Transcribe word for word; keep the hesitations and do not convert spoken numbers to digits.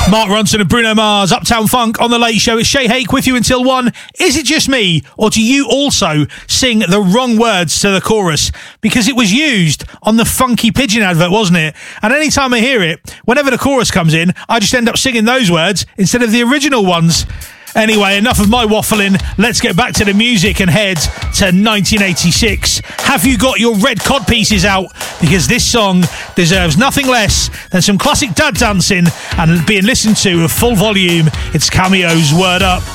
Mark Ronson and Bruno Mars, Uptown Funk on The Late Show. It's Shay Hake with you until one. Is it just me, or do you also sing the wrong words to the chorus? Because it was used on the Funky Pigeon advert, wasn't it? And any time I hear it, whenever the chorus comes in, I just end up singing those words instead of the original ones. Anyway, enough of my waffling. Let's get back to the music and head to nineteen eighty-six. Have you got your red cod pieces out? Because this song deserves nothing less than some classic dad dancing and being listened to at full volume. It's Cameo's Word Up.